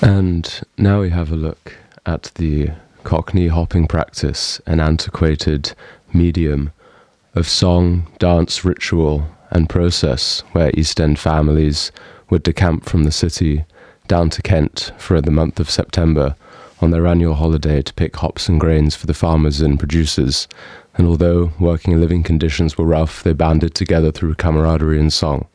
And now we have a look at the Cockney hopping practice, an antiquated medium of song, dance, ritual, and process where East End families would decamp from the city down to Kent for the month of September on their annual holiday to pick hops and grains for the farmers and producers. And although working and living conditions were rough, they banded together through camaraderie and song.